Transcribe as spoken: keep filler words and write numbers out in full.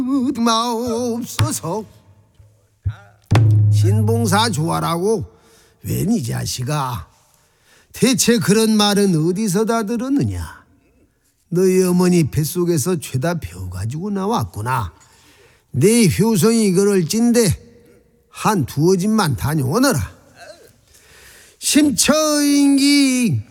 마옵소서. 신봉사 좋아라고 웬 이 자식아, 대체 그런 말은 어디서 다 들었느냐? 너희 어머니 뱃속에서 죄다 배워가지고 나왔구나. 내 효성이 그럴 찐데 한 두어 집만 다녀오너라. 심처인기